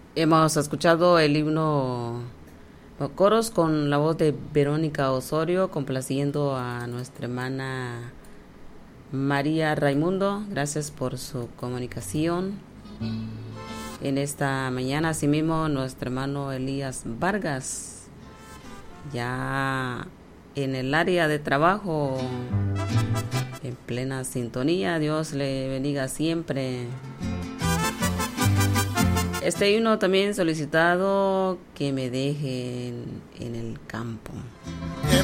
Hemos escuchado el himno coros con la voz de Verónica Osorio, complaciendo a nuestra hermana María Raimundo. Gracias por su comunicación en esta mañana. Asimismo, nuestro hermano Elías Vargas, ya en el área de trabajo, en plena sintonía. Dios le bendiga siempre. Este himno también solicitado, que me dejen en el campo.